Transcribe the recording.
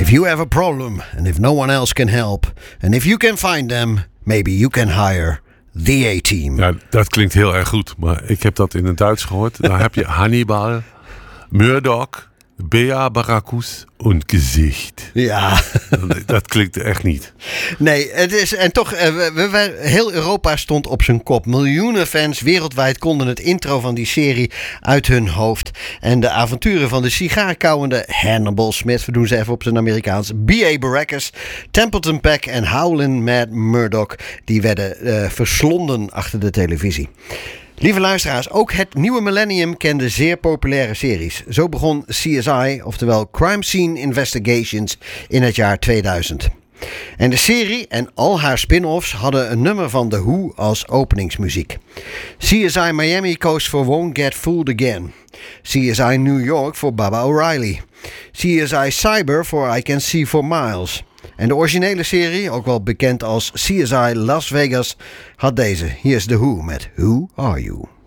If you have a problem and if no one else can help, and if you can find them, maybe you can hire the A-Team. Ja, dat klinkt heel erg goed, maar ik heb dat in het Duits gehoord. Dan heb je Hannibal, Murdoch, Bea Baracus en Gezicht. Ja. Dat klinkt echt niet. Nee, het is. En toch, heel Europa stond op zijn kop. Miljoenen fans wereldwijd konden het intro van die serie uit hun hoofd. En de avonturen van de sigaarkauwende Hannibal Smith, we doen ze even op zijn Amerikaans, B.A. Baracus, Templeton Peck en Howlin' Mad Murdoch, die werden verslonden achter de televisie. Lieve luisteraars, ook het nieuwe millennium kende zeer populaire series. Zo begon CSI, oftewel Crime Scene Investigations, in het jaar 2000. En de serie en al haar spin-offs hadden een nummer van The Who als openingsmuziek. CSI Miami koos voor Won't Get Fooled Again. CSI New York voor Baba O'Reilly. CSI Cyber voor I Can See for Miles. En de originele serie, ook wel bekend als CSI Las Vegas, had deze. Hier is The Who met Who Are You?